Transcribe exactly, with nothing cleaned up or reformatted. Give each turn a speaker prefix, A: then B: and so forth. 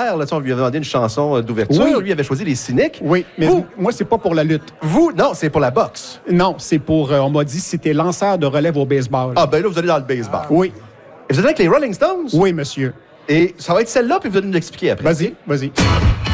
A: hier, là, on lui avait demandé une chanson d'ouverture.
B: Oui.
A: Lui, il avait choisi Les Cyniques.
B: Oui, mais
A: vous,
B: moi, c'est pas pour la lutte.
A: Vous, non, c'est pour la boxe.
B: Non, c'est pour... Euh, on m'a dit si c'était lanceur de relève au baseball.
A: Ah, ben là, vous allez dans le baseball.
B: Oui.
A: Et vous allez avec les Rolling Stones?
B: Oui, monsieur.
A: Et ça va être celle-là, puis vous allez nous l'expliquer après.
B: Vas-y, vas-y.